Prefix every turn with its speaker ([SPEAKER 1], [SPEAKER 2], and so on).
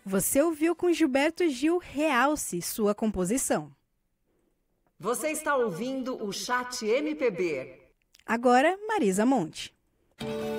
[SPEAKER 1] Você ouviu com Gilberto Gil Realce, sua composição.
[SPEAKER 2] Você está ouvindo o Chat MPB.
[SPEAKER 1] Agora, Marisa Monte.